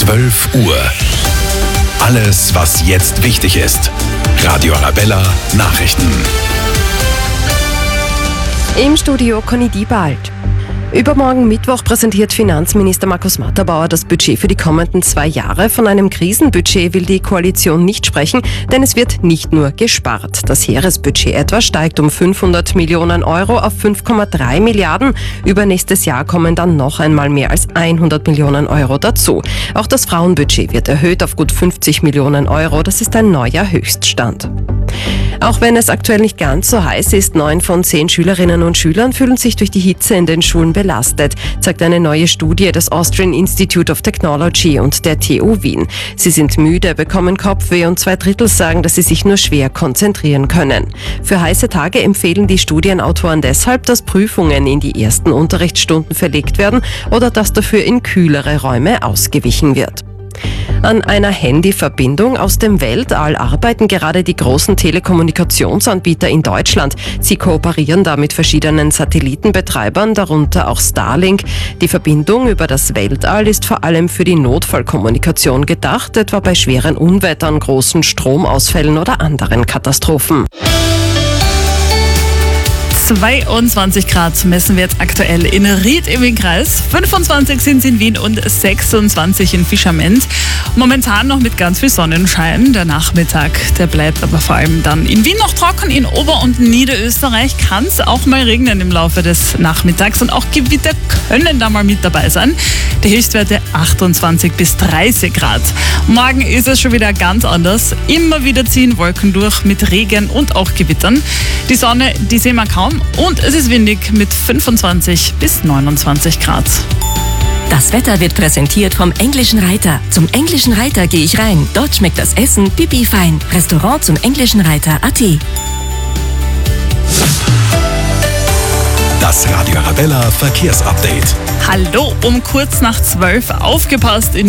12 Uhr. Alles, was jetzt wichtig ist. Radio Arabella Nachrichten. Im Studio Conny Diebald. Übermorgen Mittwoch präsentiert Finanzminister Markus Matterbauer das Budget für die kommenden 2 Jahre. Von einem Krisenbudget will die Koalition nicht sprechen, denn es wird nicht nur gespart. Das Heeresbudget etwa steigt um 500 Millionen Euro auf 5,3 Milliarden. Übernächstes Jahr kommen dann noch einmal mehr als 100 Millionen Euro dazu. Auch das Frauenbudget wird erhöht auf gut 50 Millionen Euro. Das ist ein neuer Höchststand. Auch wenn es aktuell nicht ganz so heiß ist, 9 von 10 Schülerinnen und Schülern fühlen sich durch die Hitze in den Schulen belastet, zeigt eine neue Studie des Austrian Institute of Technology und der TU Wien. Sie sind müde, bekommen Kopfweh und 2/3 sagen, dass sie sich nur schwer konzentrieren können. Für heiße Tage empfehlen die Studienautoren deshalb, dass Prüfungen in die ersten Unterrichtsstunden verlegt werden oder dass dafür in kühlere Räume ausgewichen wird. An einer Handyverbindung aus dem Weltall arbeiten gerade die großen Telekommunikationsanbieter in Deutschland. Sie kooperieren da mit verschiedenen Satellitenbetreibern, darunter auch Starlink. Die Verbindung über das Weltall ist vor allem für die Notfallkommunikation gedacht, etwa bei schweren Unwettern, großen Stromausfällen oder anderen Katastrophen. 22 Grad messen wir jetzt aktuell in Ried im Innkreis. 25 sind es in Wien und 26 in Fischerment. Momentan noch mit ganz viel Sonnenschein. Der Nachmittag, der bleibt aber vor allem dann in Wien noch trocken. In Ober- und Niederösterreich kann es auch mal regnen im Laufe des Nachmittags und auch Gewitter können da mal mit dabei sein. Die Höchstwerte 28 bis 30 Grad. Morgen ist es schon wieder ganz anders. Immer wieder ziehen Wolken durch mit Regen und auch Gewittern. Die Sonne, die sehen wir kaum. Und es ist windig mit 25 bis 29 Grad. Das Wetter wird präsentiert vom Englischen Reiter. Zum Englischen Reiter gehe ich rein. Dort schmeckt das Essen pipi fein. Restaurant zum Englischen Reiter.at. Das Radio Arabella Verkehrsupdate. Hallo, um kurz nach 12 aufgepasst.